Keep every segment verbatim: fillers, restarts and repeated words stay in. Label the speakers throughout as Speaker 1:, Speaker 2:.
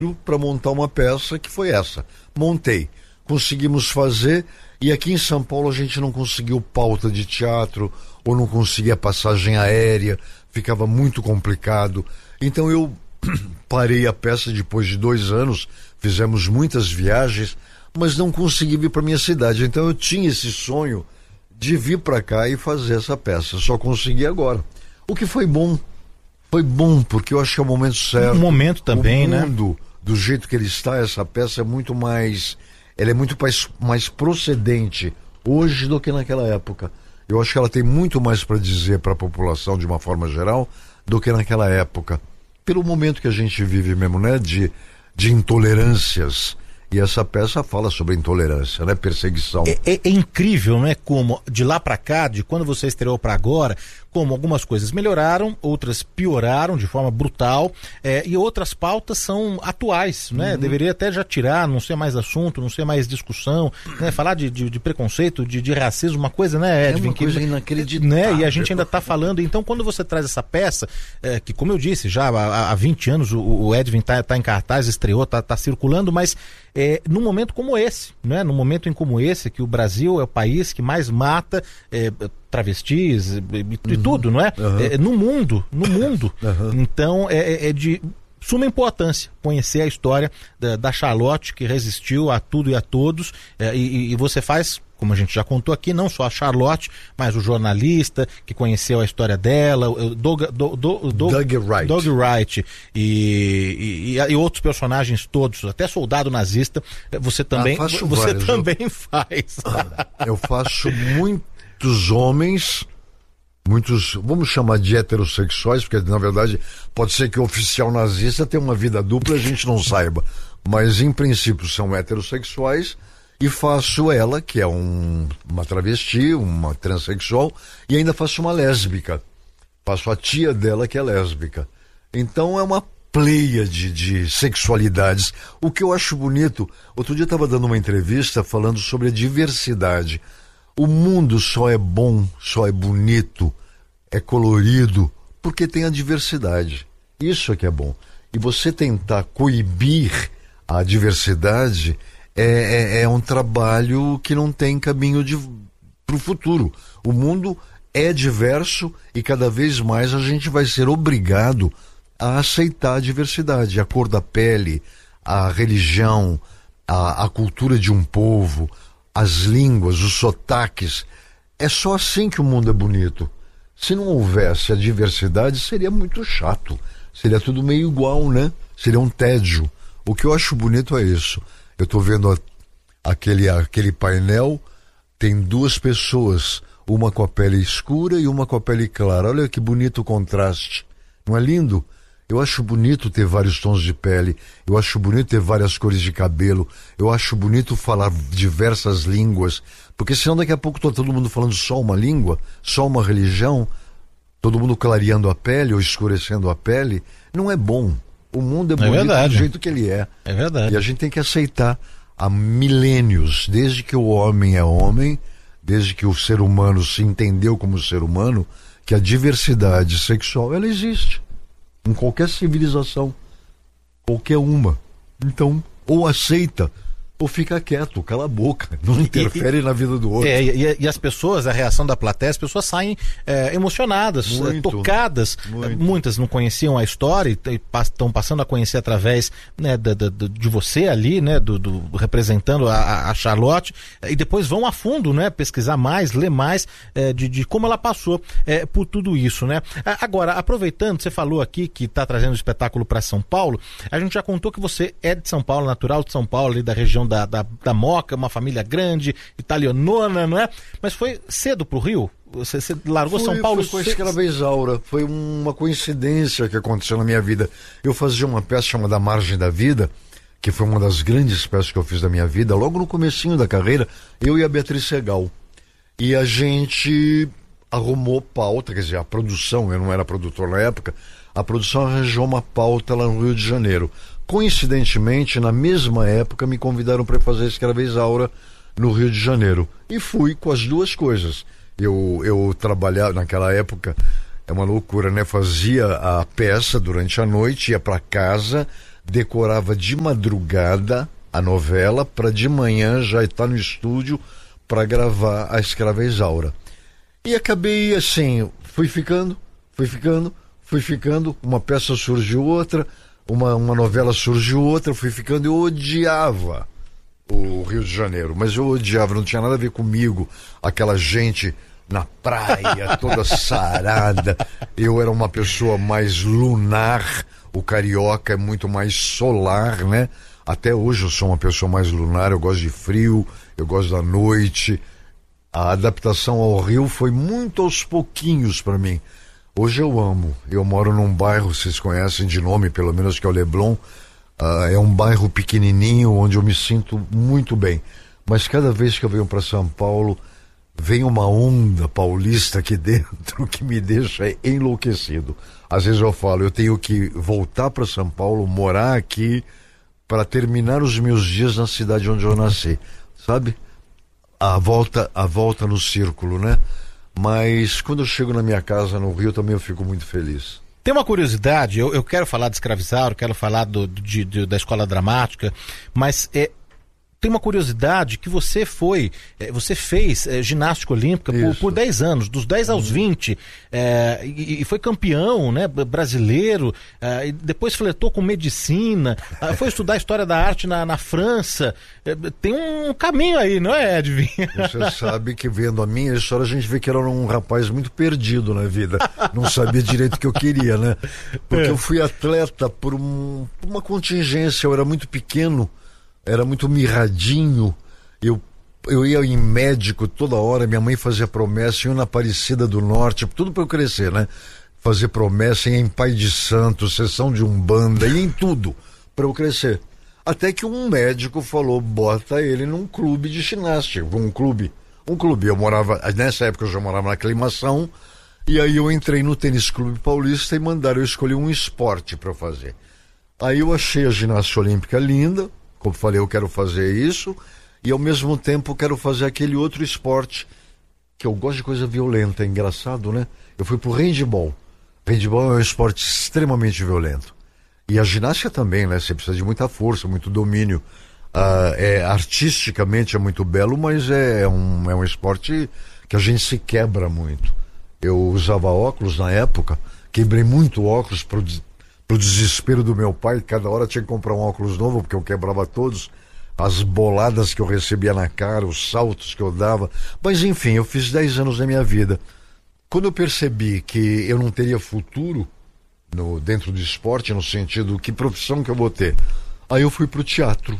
Speaker 1: para montar uma peça que foi essa. Montei. Conseguimos fazer, e aqui em São Paulo a gente não conseguiu pauta de teatro, ou não conseguia passagem aérea, ficava muito complicado. Então eu parei a peça depois de dois anos, fizemos muitas viagens, mas não consegui vir para minha cidade. Então eu tinha esse sonho de vir para cá e fazer essa peça. Só consegui agora. O que foi bom. Foi bom, porque eu acho que é o momento certo.
Speaker 2: Um momento também, né?
Speaker 1: O mundo, né? Do jeito que ele está, essa peça é muito mais... Ela é muito mais, mais procedente hoje do que naquela época. Eu acho que ela tem muito mais para dizer para a população, de uma forma geral, do que naquela época. Pelo momento que a gente vive mesmo, né? De, de intolerâncias. E essa peça fala sobre intolerância, né? Perseguição.
Speaker 2: É, é, é incrível, né? Como de lá para cá, de quando você estreou para agora, como algumas coisas melhoraram, outras pioraram de forma brutal, é, e outras pautas são atuais, né? Uhum. Deveria até já tirar, não ser mais assunto, não ser mais discussão, né? Falar de, de, de preconceito, de, de racismo, uma coisa, né, Edvin?
Speaker 1: É uma coisa
Speaker 2: que,
Speaker 1: inacreditável.
Speaker 2: Né? E a gente ainda está falando. Então, quando você traz essa peça, é, que como eu disse, já há, há vinte anos o, o Edvin está tá em cartaz, estreou, está tá circulando, mas é, num momento como esse, né? Num momento em como esse, que o Brasil é o país que mais mata é, travestis e, e
Speaker 1: uhum.
Speaker 2: tudo, não é?
Speaker 1: Uhum.
Speaker 2: é? No mundo, no mundo.
Speaker 1: Uhum.
Speaker 2: Então, é, é de suma importância conhecer a história da, da Charlotte, que resistiu a tudo e a todos, é, e, e você faz, como a gente já contou aqui, não só a Charlotte, mas o jornalista que conheceu a história dela, o Doug, Doug, Doug,
Speaker 1: Doug Wright,
Speaker 2: Doug Wright e, e, e outros personagens todos, até soldado nazista, você também,
Speaker 1: ah,
Speaker 2: você
Speaker 1: vários.
Speaker 2: também eu... faz.
Speaker 1: Eu faço muitos homens, muitos, vamos chamar de heterossexuais, porque na verdade pode ser que o oficial nazista tenha uma vida dupla e a gente não saiba, mas em princípio são heterossexuais. E faço ela, que é um, uma travesti, uma transexual, e ainda faço uma lésbica. Faço a tia dela, que é lésbica. Então é uma pleiade de sexualidades. O que eu acho bonito, outro dia eu estava dando uma entrevista falando sobre a diversidade. O mundo só é bom, só é bonito, é colorido, porque tem a diversidade. Isso é que é bom. E você tentar coibir a diversidade... É, é, é um trabalho que não tem caminho para o futuro. O mundo é diverso e cada vez mais a gente vai ser obrigado a aceitar a diversidade, a cor da pele, a religião, a, a cultura de um povo, as línguas, os sotaques. É só assim que o mundo é bonito. Se não houvesse a diversidade, seria muito chato. Seria tudo meio igual, né? Seria um tédio. O que eu acho bonito é isso. Eu estou vendo a, aquele, aquele painel, tem duas pessoas, uma com a pele escura e uma com a pele clara. Olha que bonito o contraste. Não é lindo? Eu acho bonito ter vários tons de pele, eu acho bonito ter várias cores de cabelo, eu acho bonito falar diversas línguas, porque senão daqui a pouco está todo mundo falando só uma língua, só uma religião, todo mundo clareando a pele ou escurecendo a pele. Não é bom. O mundo é bonito é do jeito que ele é.
Speaker 2: É verdade.
Speaker 1: E a gente tem que aceitar há milênios, desde que o homem é homem, desde que o ser humano se entendeu como ser humano, que a diversidade sexual, ela existe. Em qualquer civilização. Qualquer uma. Então, ou aceita, ou fica quieto, cala a boca, não interfere e, na vida do outro.
Speaker 2: É, e, e as pessoas, a reação da plateia, as pessoas saem é, emocionadas,
Speaker 1: muito,
Speaker 2: tocadas.
Speaker 1: Muito.
Speaker 2: Muitas não conheciam a história e estão passando a conhecer através, né, da, da, de você ali, né, do, do, representando a, a Charlotte, e depois vão a fundo, né, pesquisar mais, ler mais é, de, de como ela passou é, por tudo isso, né? Agora, aproveitando, você falou aqui que está trazendo o espetáculo para São Paulo, a gente já contou que você é de São Paulo, natural de São Paulo, ali da região Da, da, da Moca, uma família grande, italianona, não é? Mas foi cedo pro Rio? Você, você largou
Speaker 1: foi,
Speaker 2: São Paulo?
Speaker 1: Foi com a Escrava Isaura. Foi uma coincidência que aconteceu na minha vida. Eu fazia uma peça chamada Margem da Vida, que foi uma das grandes peças que eu fiz da minha vida, logo no comecinho da carreira, eu e a Beatriz Segal. E a gente arrumou pauta, quer dizer, a produção, eu não era produtor na época, a produção arranjou uma pauta lá no Rio de Janeiro. Coincidentemente, na mesma época, me convidaram para fazer Escrava Isaura no Rio de Janeiro. E fui com as duas coisas. Eu, eu trabalhava, naquela época, é uma loucura, né? Fazia a peça durante a noite, ia para casa, decorava de madrugada a novela para de manhã já estar no estúdio para gravar A Escrava Isaura. E acabei assim, fui ficando, fui ficando, fui ficando, uma peça surgiu outra, uma, uma novela surgiu outra, fui ficando, eu odiava o Rio de Janeiro, mas eu odiava, não tinha nada a ver comigo, aquela gente na praia, toda sarada, eu era uma pessoa mais lunar, o carioca é muito mais solar, né? Até hoje eu sou uma pessoa mais lunar, eu gosto de frio, eu gosto da noite. A adaptação ao Rio foi muito aos pouquinhos para mim. Hoje eu amo, eu moro num bairro, vocês conhecem de nome, pelo menos, que é o Leblon. Uh, é um bairro pequenininho onde eu me sinto muito bem. Mas cada vez que eu venho para São Paulo, vem uma onda paulista aqui dentro que me deixa enlouquecido. Às vezes eu falo, eu tenho que voltar para São Paulo, morar aqui, para terminar os meus dias na cidade onde eu nasci, sabe? A volta, a volta no círculo, né? Mas quando eu chego na minha casa no Rio, também eu fico muito feliz.
Speaker 2: Tem uma curiosidade, eu, eu quero falar de Escravizauro, quero falar do, de, de, da escola dramática, mas é, tem uma curiosidade que você foi, é, você fez é, ginástica olímpica por, por dez anos, dos dez aos vinte, é, e, e foi campeão, né, brasileiro, é, e depois flertou com medicina, é, foi estudar história da arte na, na França, é, tem um caminho aí, não é, Edvin?
Speaker 1: Você sabe que vendo a minha história a gente vê que era um rapaz muito perdido na vida, não sabia direito o que eu queria, né? Porque é. eu fui atleta por, um, por uma contingência, eu era muito pequeno, era muito mirradinho, eu, eu ia em médico toda hora, minha mãe fazia promessa, ia na Aparecida do Norte, tudo para eu crescer, né? Fazer promessa, ia em Pai de Santo, sessão de Umbanda, ia em tudo para eu crescer. Até que um médico falou, bota ele num clube de ginástica, um clube, um clube, eu morava, nessa época eu já morava na Aclimação, e aí eu entrei no Tênis Clube Paulista e mandaram eu escolher um esporte para fazer. Aí eu achei a ginástica olímpica linda, como falei, eu quero fazer isso e ao mesmo tempo quero fazer aquele outro esporte que eu gosto de coisa violenta, é engraçado, né? Eu fui pro handball. Handball é um esporte extremamente violento. E a ginástica também, né? Você precisa de muita força, muito domínio. Uh, é, artisticamente é muito belo, mas é um, é um esporte que a gente se quebra muito. Eu usava óculos na época, quebrei muito óculos pro Pro desespero do meu pai, cada hora tinha que comprar um óculos novo, porque eu quebrava todos, as boladas que eu recebia na cara, os saltos que eu dava. Mas enfim, eu fiz dez anos da minha vida. Quando eu percebi que eu não teria futuro no, dentro do esporte, no sentido, que profissão que eu vou ter? Aí eu fui pro teatro.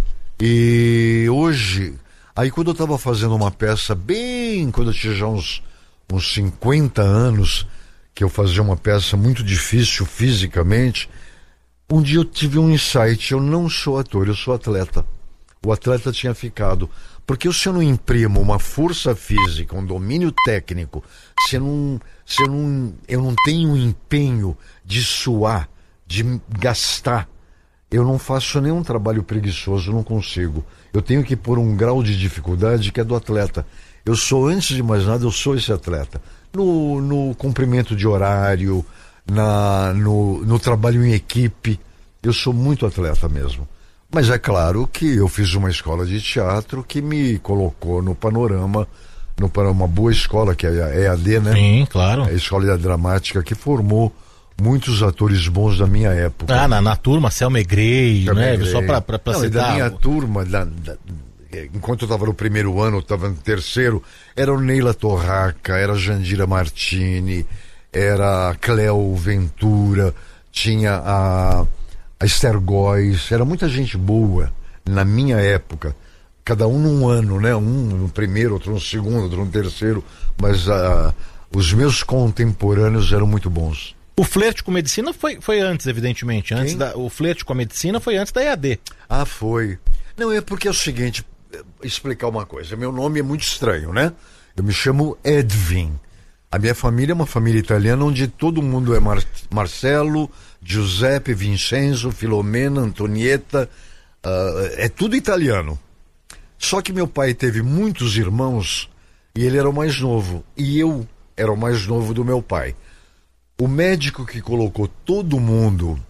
Speaker 1: E hoje, aí quando eu estava fazendo uma peça bem, quando eu tinha já uns, uns cinquenta anos, que eu fazia uma peça muito difícil fisicamente, um dia eu tive um insight, eu não sou ator, eu sou atleta. O atleta tinha ficado, porque se eu não imprimo uma força física, um domínio técnico, se eu não, se eu não, eu não tenho um empenho de suar, de gastar, eu não faço nenhum trabalho preguiçoso, não consigo. Eu tenho que pôr um grau de dificuldade que é do atleta. Eu sou, antes de mais nada, eu sou esse atleta. No, no cumprimento de horário, na, no, no trabalho em equipe, eu sou muito atleta mesmo. Mas é claro que eu fiz uma escola de teatro que me colocou no panorama, no, para uma boa escola, que é a E A D, né?
Speaker 2: Sim, claro.
Speaker 1: A escola dramática que formou muitos atores bons da minha época.
Speaker 2: Ah, na, na turma, Selma Egreio, né?
Speaker 1: Egrei.
Speaker 2: Só pra, pra, pra
Speaker 1: Não,
Speaker 2: citar.
Speaker 1: Da minha turma, da, da, enquanto eu estava no primeiro ano, eu estava no terceiro, era o Neila Torraca, era a Jandira Martini, era a Cleo Ventura, tinha a, a Esther Góes, era muita gente boa na minha época, cada um num ano, né? Um no primeiro, outro no segundo, outro no terceiro, mas uh, os meus contemporâneos eram muito bons.
Speaker 2: O flerte com medicina foi, foi antes, evidentemente. Antes da, o flerte com a medicina foi antes da E A D.
Speaker 1: Ah, foi. Não, é porque é o seguinte, explicar uma coisa, meu nome é muito estranho, né? Eu me chamo Edvin. A minha família é uma família italiana onde todo mundo é Mar- Marcelo, Giuseppe, Vincenzo, Filomena, Antonietta, uh, é tudo italiano. Só que meu pai teve muitos irmãos e ele era o mais novo, e eu era o mais novo do meu pai. O médico que colocou todo mundo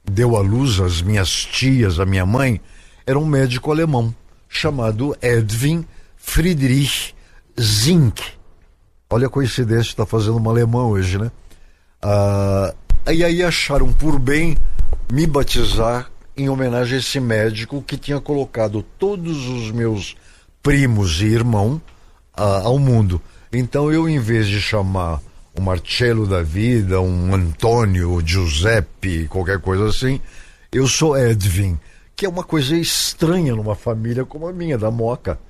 Speaker 1: deu à luz as minhas tias, a minha mãe, era um médico alemão chamado Edwin Friedrich Zink. Olha a coincidência, está fazendo uma alemã hoje, né? Ah, e aí acharam por bem me batizar em homenagem a esse médico que tinha colocado todos os meus primos e irmãos ah, ao mundo. Então eu, em vez de chamar o Marcello da vida, um Antônio, Giuseppe, qualquer coisa assim, eu sou Edwin, que é uma coisa estranha numa família como a minha, da Moca.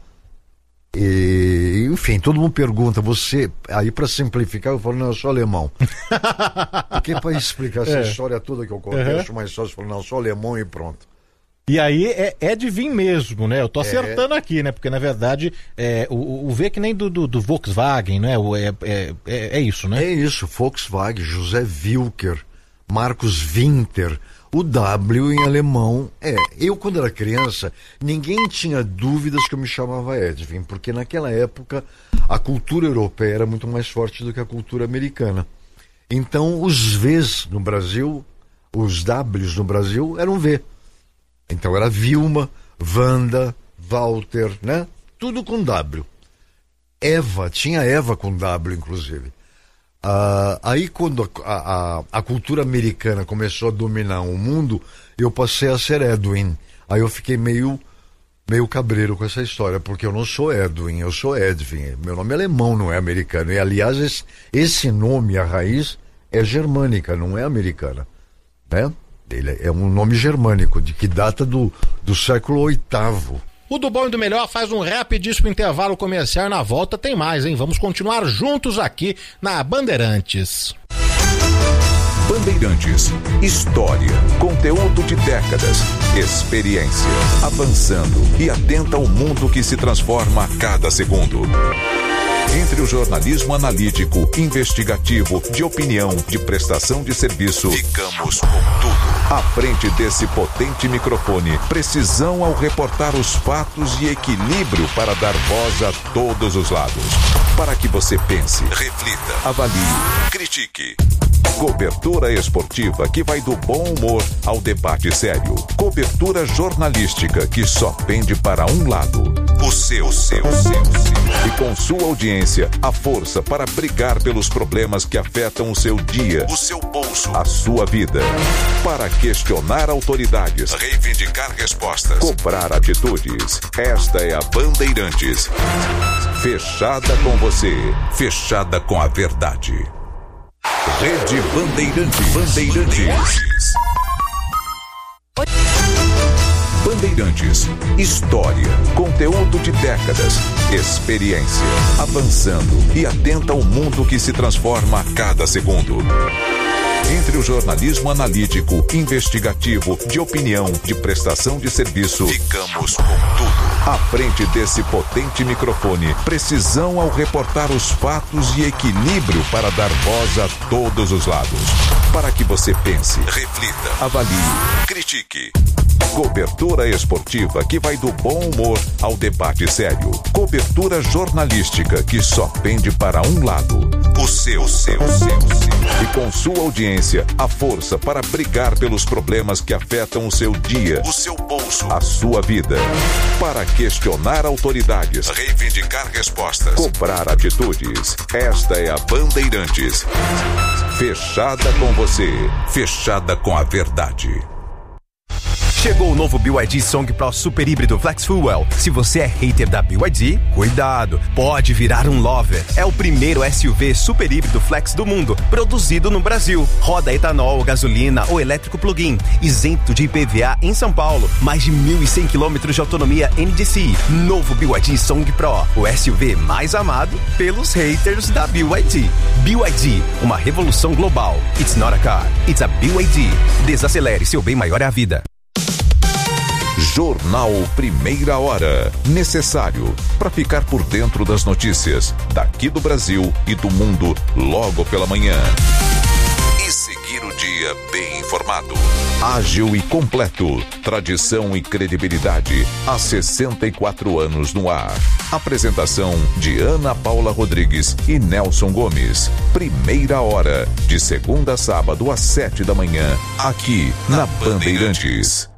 Speaker 1: E, enfim, todo mundo pergunta, você, aí para simplificar eu falo, não, eu sou alemão. Porque para explicar essa é. história toda que eu conto, eu acho mais fácil falar, não, eu sou alemão e pronto.
Speaker 2: E aí é, é de vir mesmo, né? Eu tô acertando é... aqui, né? Porque na verdade é, o, o V é que nem do, do, do Volkswagen, né? O, é, é, é isso, né?
Speaker 1: É isso, Volkswagen, José Wilker, Marcos Winter. O W em alemão é. Eu, quando era criança, ninguém tinha dúvidas que eu me chamava Edwin, porque naquela época a cultura europeia era muito mais forte do que a cultura americana. Então, os Vs no Brasil, os Ws no Brasil eram V. Então era Vilma, Wanda, Walter, né? Tudo com W. Eva, tinha Eva com W, inclusive. Ah, aí quando a, a, a cultura americana começou a dominar o mundo, eu passei a ser Edwin. Aí eu fiquei meio, meio cabreiro com essa história, porque eu não sou Edwin, eu sou Edwin. Meu nome é alemão, não é americano. E aliás, esse, esse nome, a raiz, é germânica, não é americana, né? Ele é um nome germânico, de que data do, do século oitavo.
Speaker 2: O Do Bom e do Melhor faz um rapidíssimo intervalo comercial e na volta tem mais, hein? Vamos continuar juntos aqui na Bandeirantes.
Speaker 3: Bandeirantes, história, conteúdo de décadas, experiência, avançando e atenta ao mundo que se transforma a cada segundo. Entre o jornalismo analítico, investigativo, de opinião, de prestação de serviço, ficamos com tudo. À frente desse potente microfone, precisão ao reportar os fatos e equilíbrio para dar voz a todos os lados. Para que você pense, reflita, avalie, critique. Cobertura esportiva que vai do bom humor ao debate sério. Cobertura jornalística que só pende para um lado. O seu, o seu, o seu, o seu. E com sua audiência, a força para brigar pelos problemas que afetam o seu dia, o seu bolso, a sua vida. Para questionar autoridades, reivindicar respostas, cobrar atitudes. Esta é a Bandeirantes. Fechada com você, fechada com a verdade. Rede Bandeirantes. Bandeirantes. Bandeirantes. História, conteúdo de décadas, experiência, avançando e atenta ao mundo que se transforma a cada segundo. Entre o jornalismo analítico, investigativo, de opinião, de prestação de serviço, ficamos com tudo. À frente desse potente microfone, precisão ao reportar os fatos e equilíbrio para dar voz a todos os lados. Para que você pense, reflita, avalie, critique. Cobertura esportiva que vai do bom humor ao debate sério. Cobertura jornalística que só pende para um lado. O seu, o seu, o seu, o seu. E com sua audiência, a força para brigar pelos problemas que afetam o seu dia, o seu bolso, a sua vida. Para questionar autoridades, reivindicar respostas, cobrar atitudes. Esta é a Bandeirantes. Fechada com você, fechada com a verdade.
Speaker 4: Chegou o novo B Y D Song Pro Super Híbrido Flex Fuel. Se você é hater da B Y D, cuidado, pode virar um lover. É o primeiro S U V super híbrido flex do mundo, produzido no Brasil. Roda etanol, gasolina ou elétrico plug-in, isento de I P V A em São Paulo. Mais de mil e cem quilômetros de autonomia N D C I. Novo B Y D Song Pro, o S U V mais amado pelos haters da B Y D. B Y D, uma revolução global. It's not a car, it's a B Y D. Desacelere, seu bem maior é a vida.
Speaker 3: Jornal Primeira Hora. Necessário para ficar por dentro das notícias daqui do Brasil e do mundo logo pela manhã. E seguir o dia bem informado. Ágil e completo. Tradição e credibilidade. Há sessenta e quatro anos no ar. Apresentação de Ana Paula Rodrigues e Nelson Gomes. Primeira hora, de segunda a sábado às sete da manhã, aqui na Bandeirantes.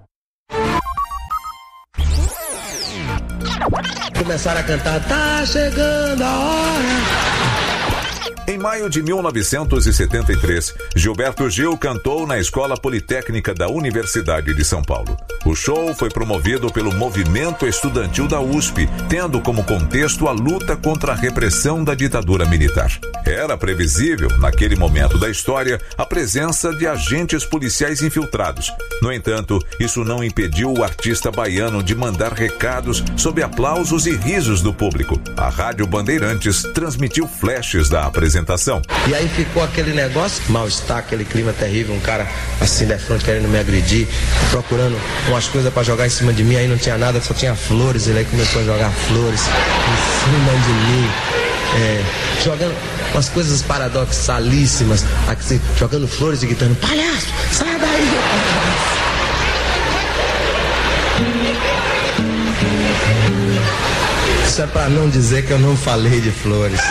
Speaker 5: Começaram a cantar, tá chegando a hora.
Speaker 3: Em maio de mil novecentos e setenta e três, Gilberto Gil cantou na Escola Politécnica da Universidade de São Paulo. O show foi promovido pelo movimento estudantil da U S P, tendo como contexto a luta contra a repressão da ditadura militar. Era previsível, naquele momento da história, a presença de agentes policiais infiltrados. No entanto, isso não impediu o artista baiano de mandar recados sob aplausos e risos do público. A Rádio Bandeirantes transmitiu flashes da apresentação.
Speaker 5: E aí ficou aquele negócio, mal-estar, aquele clima terrível, um cara assim de frente querendo me agredir, procurando umas coisas pra jogar em cima de mim, aí não tinha nada, só tinha flores, ele aí começou a jogar flores em cima de mim, é, jogando umas coisas paradoxalíssimas, assim, jogando flores e gritando, palhaço, sai daí, palhaço. Isso é pra não dizer que eu não falei de flores.